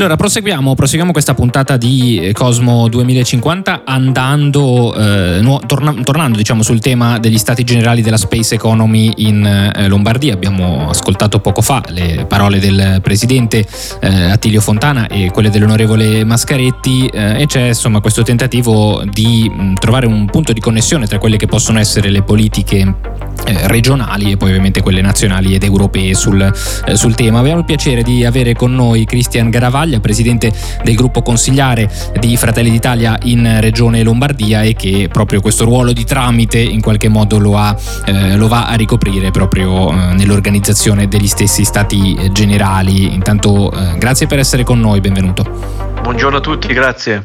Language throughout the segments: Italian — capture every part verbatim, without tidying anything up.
allora proseguiamo, proseguiamo questa puntata di Cosmo duemilacinquanta andando, eh, nu- torna- tornando diciamo sul tema degli stati generali della space economy in eh, Lombardia. Abbiamo ascoltato poco fa le parole del presidente eh, Attilio Fontana e quelle dell'onorevole Mascaretti eh, e c'è insomma questo tentativo di mh, trovare un punto di connessione tra quelle che possono essere le politiche eh, regionali e poi ovviamente quelle nazionali ed europee sul, eh, sul tema. Abbiamo il piacere di avere con noi Cristian Garavaglia, presidente del gruppo consigliare di Fratelli d'Italia in Regione Lombardia e che proprio questo ruolo di tramite in qualche modo lo, ha, eh, lo va a ricoprire proprio eh, nell'organizzazione degli stessi stati generali. Intanto eh, grazie per essere con noi, benvenuto. Buongiorno a tutti, grazie.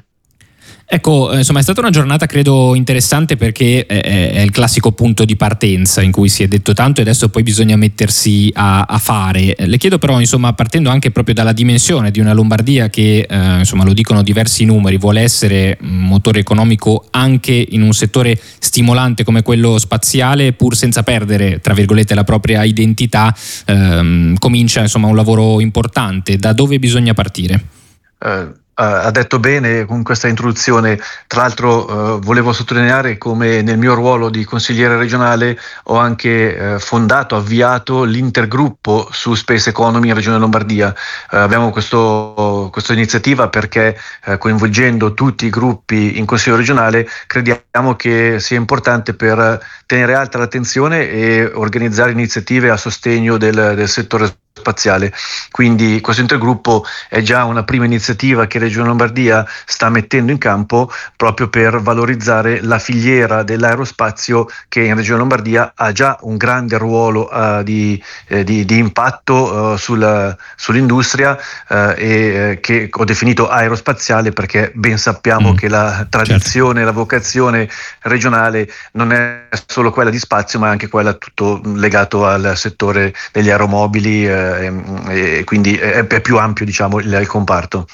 Ecco, insomma è stata una giornata credo interessante perché è, è il classico punto di partenza in cui si è detto tanto e adesso poi bisogna mettersi a, a fare. Le chiedo però, insomma, partendo anche proprio dalla dimensione di una Lombardia che, eh, insomma, lo dicono diversi numeri, vuole essere un motore economico anche in un settore stimolante come quello spaziale, pur senza perdere, tra virgolette, la propria identità, ehm, comincia insomma un lavoro importante. Da dove bisogna partire? Uh. Uh, ha detto bene con questa introduzione. Tra l'altro uh, volevo sottolineare come nel mio ruolo di consigliere regionale ho anche uh, fondato, avviato l'intergruppo su Space Economy in Regione Lombardia. Uh, abbiamo questo, questa iniziativa perché uh, coinvolgendo tutti i gruppi in Consiglio regionale crediamo che sia importante per tenere alta l'attenzione e organizzare iniziative a sostegno del, del settore spaziale. Quindi questo intergruppo è già una prima iniziativa che Regione Lombardia sta mettendo in campo proprio per valorizzare la filiera dell'aerospazio che in Regione Lombardia ha già un grande ruolo uh, di, eh, di, di impatto uh, sulla, sull'industria uh, e eh, che ho definito aerospaziale perché ben sappiamo mm. che la tradizione, certo. La vocazione regionale non è solo quella di spazio ma anche quella tutto legato al settore degli aeromobili eh, e quindi è più ampio, diciamo, il comparto.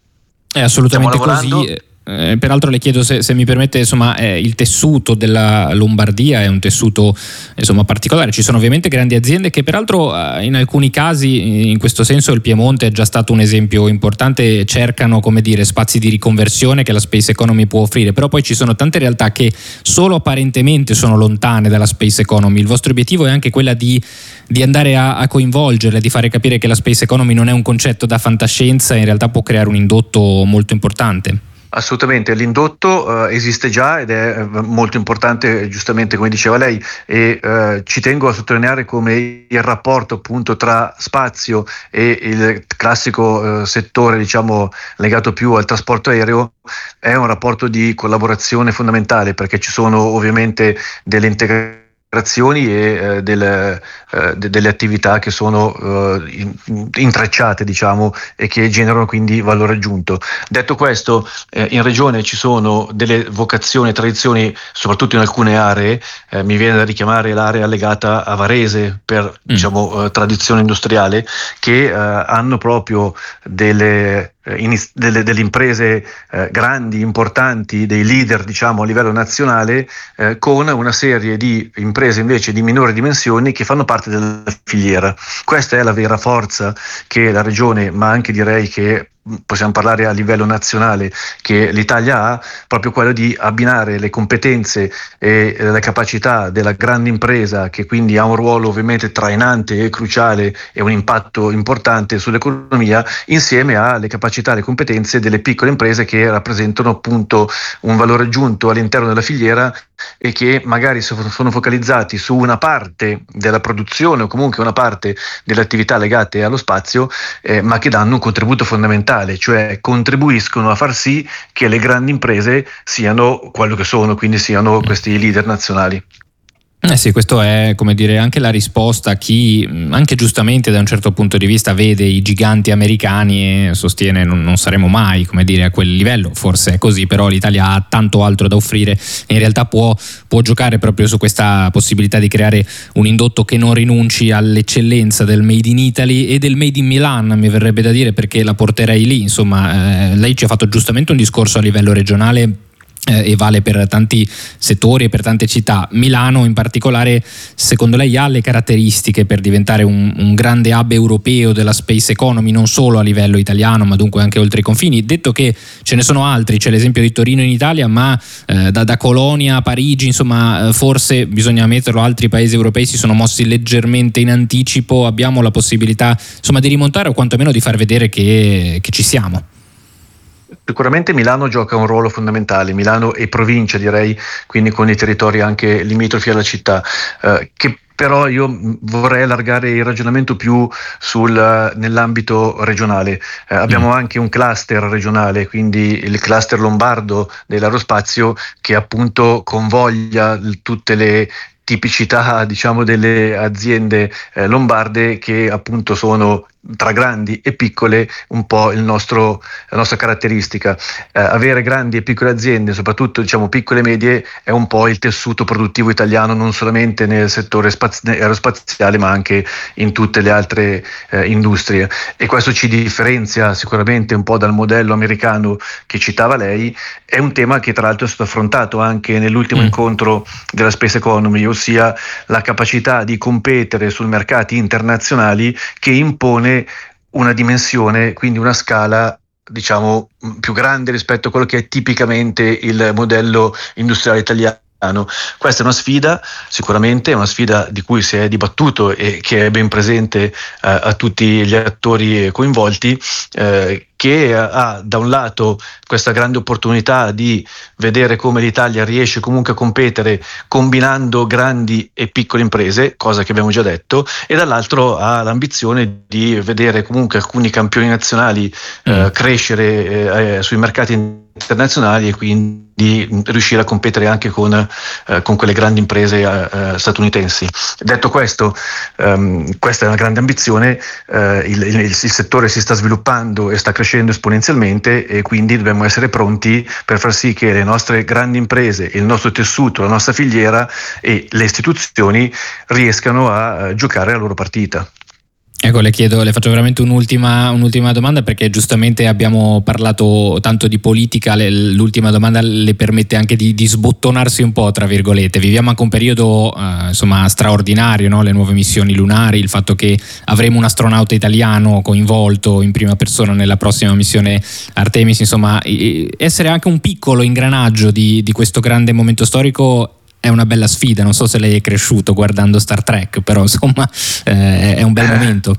È assolutamente così. Eh, peraltro le chiedo se, se mi permette, insomma, eh, il tessuto della Lombardia è un tessuto insomma particolare. Ci sono ovviamente grandi aziende che peraltro eh, in alcuni casi, in questo senso il Piemonte è già stato un esempio importante, cercano, come dire, spazi di riconversione che la space economy può offrire, però poi ci sono tante realtà che solo apparentemente sono lontane dalla space economy. Il vostro obiettivo è anche quella di, di andare a, a coinvolgerle, di fare capire che la space economy non è un concetto da fantascienza, in realtà può creare un indotto molto importante. Assolutamente, l'indotto uh, esiste già ed è uh, molto importante, giustamente come diceva lei, e uh, ci tengo a sottolineare come il rapporto appunto tra spazio e il classico uh, settore, diciamo, legato più al trasporto aereo è un rapporto di collaborazione fondamentale perché ci sono ovviamente delle integrazioni e eh, delle, eh, de- delle attività che sono eh, in- intrecciate, diciamo, e che generano quindi valore aggiunto. Detto questo, eh, in regione ci sono delle vocazioni e tradizioni, soprattutto in alcune aree, eh, mi viene da richiamare l'area legata a Varese per mm. diciamo eh, tradizione industriale, che eh, hanno proprio delle Delle, delle imprese eh, grandi, importanti, dei leader, diciamo, a livello nazionale, eh, con una serie di imprese invece di minori dimensioni che fanno parte della filiera. Questa è la vera forza che la regione, ma anche direi che possiamo parlare a livello nazionale, che l'Italia ha, proprio quello di abbinare le competenze e le capacità della grande impresa, che quindi ha un ruolo ovviamente trainante e cruciale e un impatto importante sull'economia, insieme alle capacità e le competenze delle piccole imprese che rappresentano appunto un valore aggiunto all'interno della filiera e che magari sono focalizzati su una parte della produzione o comunque una parte delle attività legate allo spazio, eh, ma che danno un contributo fondamentale, cioè contribuiscono a far sì che le grandi imprese siano quello che sono, quindi siano questi leader nazionali. Eh sì, questo è, come dire, anche la risposta a chi anche giustamente da un certo punto di vista vede i giganti americani e sostiene non, non saremo mai, come dire, a quel livello. Forse è così, però l'Italia ha tanto altro da offrire e in realtà può, può giocare proprio su questa possibilità di creare un indotto che non rinunci all'eccellenza del Made in Italy e del Made in Milan, mi verrebbe da dire, perché la porterei lì. Insomma, eh, lei ci ha fatto giustamente un discorso a livello regionale eh, e vale per tanti settori e per tante città. Milano in particolare, secondo lei, ha le caratteristiche per diventare un, un grande hub europeo della space economy, non solo a livello italiano ma dunque anche oltre i confini? Detto che ce ne sono altri, c'è l'esempio di Torino in Italia, ma eh, da, da Colonia a Parigi, insomma, eh, forse bisogna metterlo, altri paesi europei si sono mossi leggermente in anticipo. Abbiamo la possibilità, insomma, di rimontare o quantomeno di far vedere che, che ci siamo. Sicuramente Milano gioca un ruolo fondamentale, Milano e provincia direi, quindi con i territori anche limitrofi alla città, eh, che però io vorrei allargare il ragionamento più sul, nell'ambito regionale. Eh, abbiamo mm. anche un cluster regionale, quindi il cluster lombardo dell'aerospazio, che appunto convoglia tutte le tipicità, diciamo, delle aziende eh, lombarde, che appunto sono tra grandi e piccole un po' il nostro, la nostra caratteristica. Eh, avere grandi e piccole aziende, soprattutto diciamo piccole e medie, è un po' il tessuto produttivo italiano, non solamente nel settore spaz- aerospaziale ma anche in tutte le altre eh, industrie, e questo ci differenzia sicuramente un po' dal modello americano che citava lei. È un tema che tra l'altro è stato affrontato anche nell'ultimo mm. incontro della Space Economy, ossia la capacità di competere sui mercati internazionali, che impone una dimensione, quindi una scala diciamo più grande rispetto a quello che è tipicamente il modello industriale italiano. Questa è una sfida, sicuramente è una sfida di cui si è dibattuto e che è ben presente eh, a tutti gli attori coinvolti, eh, che ha da un lato questa grande opportunità di vedere come l'Italia riesce comunque a competere combinando grandi e piccole imprese, cosa che abbiamo già detto, e dall'altro ha l'ambizione di vedere comunque alcuni campioni nazionali eh, mm. crescere eh, sui mercati internazionali e quindi riuscire a competere anche con, eh, con quelle grandi imprese eh, statunitensi. Detto questo, ehm, questa è una grande ambizione, eh, il, il, il settore si sta sviluppando e sta crescendo esponenzialmente, e quindi dobbiamo essere pronti per far sì che le nostre grandi imprese, il nostro tessuto, la nostra filiera e le istituzioni riescano a, a giocare la loro partita. Ecco, le chiedo, le faccio veramente un'ultima, un'ultima domanda, perché giustamente abbiamo parlato tanto di politica, le, l'ultima domanda le permette anche di, di sbottonarsi un po', tra virgolette. Viviamo anche un periodo eh, insomma straordinario, no? Le nuove missioni lunari, il fatto che avremo un astronauta italiano coinvolto in prima persona nella prossima missione Artemis, insomma essere anche un piccolo ingranaggio di, di questo grande momento storico è una bella sfida. Non so se lei è cresciuto guardando Star Trek, però insomma eh, è un bel momento.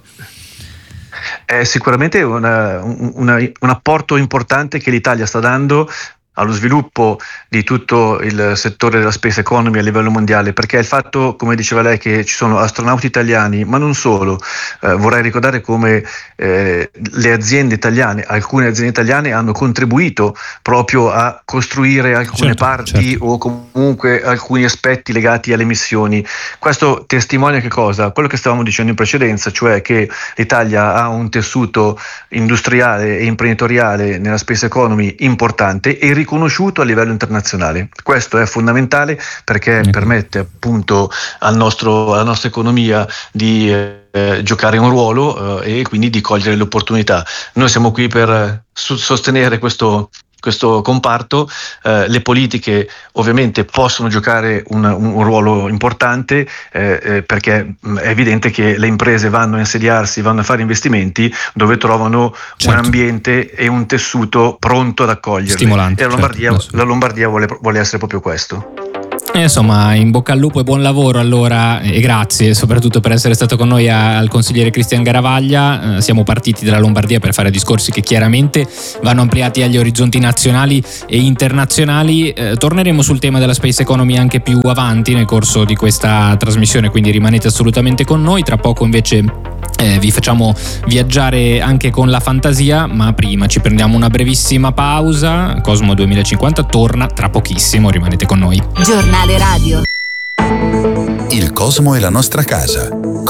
È sicuramente una, una, un apporto importante che l'Italia sta dando allo sviluppo di tutto il settore della space economy a livello mondiale, perché il fatto, come diceva lei, che ci sono astronauti italiani, ma non solo, eh, vorrei ricordare come eh, le aziende italiane, alcune aziende italiane hanno contribuito proprio a costruire alcune certo, parti certo. o comunque alcuni aspetti legati alle missioni. Questo testimonia che cosa? Quello che stavamo dicendo in precedenza, cioè che l'Italia ha un tessuto industriale e imprenditoriale nella space economy importante e riconosciuto a livello internazionale. Questo è fondamentale perché mm. permette appunto al nostro, alla nostra economia di eh, giocare un ruolo eh, e quindi di cogliere le opportunità. Noi siamo qui per sostenere questo questo comparto, eh, le politiche ovviamente possono giocare un, un ruolo importante eh, eh, perché mh, è evidente che le imprese vanno a insediarsi, vanno a fare investimenti dove trovano certo. un ambiente e un tessuto pronto ad accoglierli. Stimolante, e la Lombardia, certo, la Lombardia vuole, vuole essere proprio questo. Eh, insomma, in bocca al lupo e buon lavoro allora, e grazie soprattutto per essere stato con noi a, al consigliere Cristian Garavaglia. Eh, siamo partiti dalla Lombardia per fare discorsi che chiaramente vanno ampliati agli orizzonti nazionali e internazionali. Eh, torneremo sul tema della space economy anche più avanti nel corso di questa trasmissione, quindi rimanete assolutamente con noi. Tra poco invece eh, vi facciamo viaggiare anche con la fantasia, ma prima ci prendiamo una brevissima pausa. Cosmo duemilacinquanta torna tra pochissimo, rimanete con noi. Giornale Radio. Il cosmo è la nostra casa.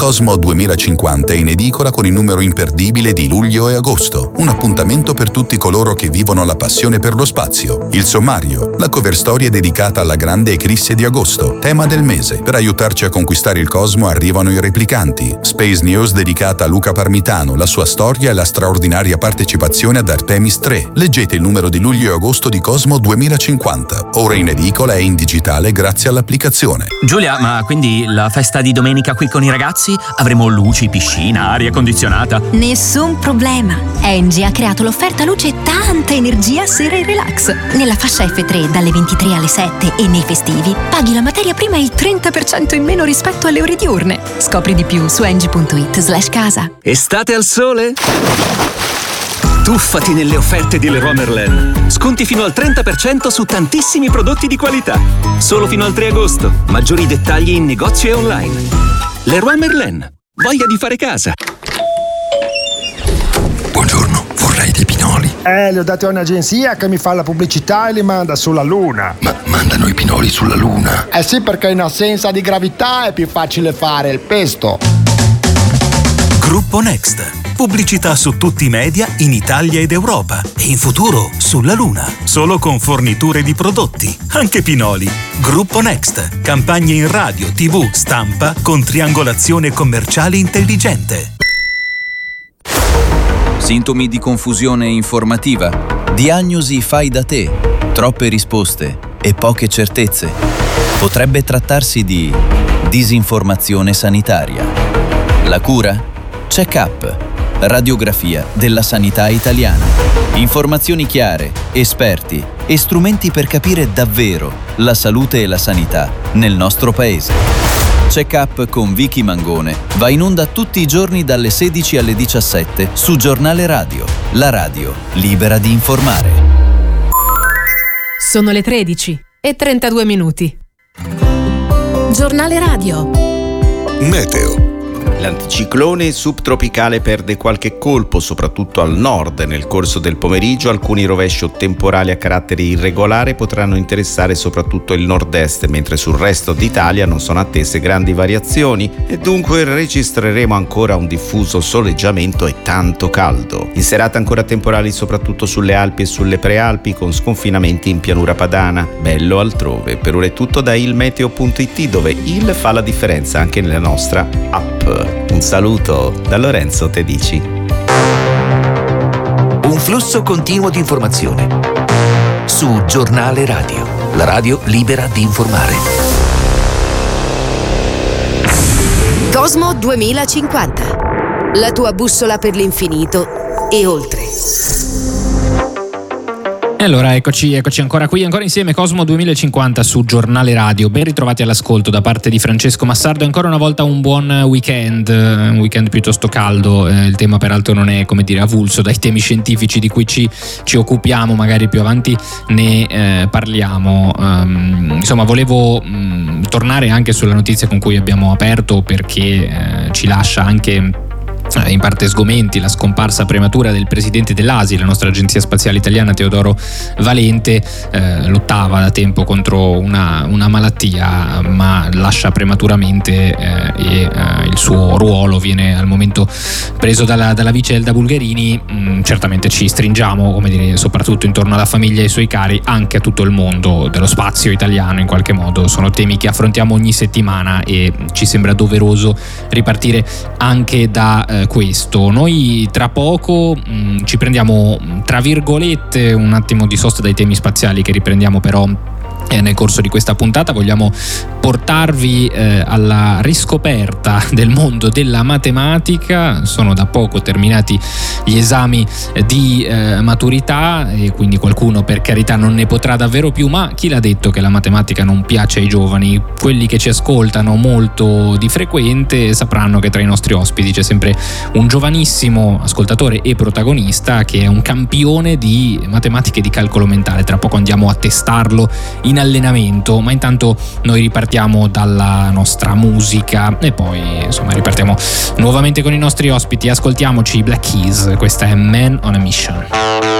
Cosmo duemilacinquanta è in edicola con il numero imperdibile di luglio e agosto, un appuntamento per tutti coloro che vivono la passione per lo spazio. Il sommario, la cover storia dedicata alla grande eclisse di agosto, tema del mese. Per aiutarci a conquistare il cosmo arrivano i replicanti, Space News dedicata a Luca Parmitano, la sua storia e la straordinaria partecipazione ad Artemis tre. Leggete il numero di luglio e agosto di Cosmo duemilacinquanta, ora in edicola e in digitale grazie all'applicazione. Giulia, ma quindi la festa di domenica qui con i ragazzi? Avremo luci, piscina, aria condizionata? Nessun problema. Engie ha creato l'offerta luce e tanta energia sera e relax. Nella fascia F tre dalle ventitré alle sette e nei festivi paghi la materia prima il trenta per cento in meno rispetto alle ore diurne. Scopri di più su engie punto it slash casa. Estate al sole? Tuffati nelle offerte di Leroy Merlin. Sconti fino al trenta per cento su tantissimi prodotti di qualità. Solo fino al tre agosto. Maggiori dettagli in negozio e online. Leroy Merlin. Voglia di fare casa. Buongiorno, vorrei dei pinoli. Eh, li ho dati a un'agenzia che mi fa la pubblicità e li manda sulla Luna. Ma mandano i pinoli sulla Luna? Eh sì, perché in assenza di gravità è più facile fare il pesto. Gruppo Next. Pubblicità su tutti i media in Italia ed Europa e in futuro sulla Luna. Solo con forniture di prodotti, anche pinoli. Gruppo Next. Campagne in radio, tivù, stampa con triangolazione commerciale intelligente. Sintomi di confusione informativa? Diagnosi fai da te? Troppe risposte e poche certezze? Potrebbe trattarsi di disinformazione sanitaria. La cura? Check-up. Radiografia della sanità italiana. Informazioni chiare, esperti e strumenti per capire davvero la salute e la sanità nel nostro paese. Check-up con Vicky Mangone va in onda tutti i giorni dalle sedici alle diciassette su Giornale Radio, la radio libera di informare. Sono le tredici e trentadue minuti. Giornale Radio. Meteo. L'anticiclone subtropicale perde qualche colpo, soprattutto al nord. Nel corso del pomeriggio alcuni rovesci o temporali a carattere irregolare potranno interessare soprattutto il nord-est, mentre sul resto d'Italia non sono attese grandi variazioni e dunque registreremo ancora un diffuso soleggiamento e tanto caldo. In serata ancora temporali soprattutto sulle Alpi e sulle Prealpi, con sconfinamenti in pianura padana. Bello altrove. Per ora è tutto da ilmeteo punto it, dove il fa la differenza anche nella nostra app. Un saluto da Lorenzo Tedici. Un flusso continuo di informazione su Giornale Radio, la radio libera di informare. Cosmo duemilacinquanta, la tua bussola per l'infinito e oltre. E allora eccoci, eccoci ancora qui, ancora insieme, Cosmo duemilacinquanta su Giornale Radio. Ben ritrovati all'ascolto da parte di Francesco Massardo. Ancora una volta un buon weekend, un weekend piuttosto caldo. Eh, il tema peraltro non è, come dire, avulso dai temi scientifici di cui ci, ci occupiamo, magari più avanti ne eh, parliamo. Um, insomma, volevo um, tornare anche sulla notizia con cui abbiamo aperto, perché eh, ci lascia anche in parte sgomenti la scomparsa prematura del presidente dell'A S I, la nostra agenzia spaziale italiana, Teodoro Valente. Eh, lottava da tempo contro una, una malattia, ma lascia prematuramente eh, e eh, il suo ruolo viene al momento preso dalla, dalla vice Elda Bulgherini. Mm, certamente ci stringiamo, come dire, soprattutto intorno alla famiglia e ai suoi cari, anche a tutto il mondo dello spazio italiano. In qualche modo sono temi che affrontiamo ogni settimana e ci sembra doveroso ripartire anche da eh, questo. Noi tra poco mh, ci prendiamo, tra virgolette, un attimo di sosta dai temi spaziali che riprendiamo però eh, nel corso di questa puntata. Vogliamo portarvi eh, alla riscoperta del mondo della matematica. Sono da poco terminati gli esami di eh, maturità e quindi qualcuno, per carità, non ne potrà davvero più, ma chi l'ha detto che la matematica non piace ai giovani? Quelli che ci ascoltano molto di frequente sapranno che tra i nostri ospiti c'è sempre un giovanissimo ascoltatore e protagonista che è un campione di matematica e di calcolo mentale. Tra poco andiamo a testarlo in allenamento, ma intanto noi ripartiamo dalla nostra musica e poi insomma ripartiamo nuovamente con i nostri ospiti. Ascoltiamoci i Black Keys, questa è Man on a Mission.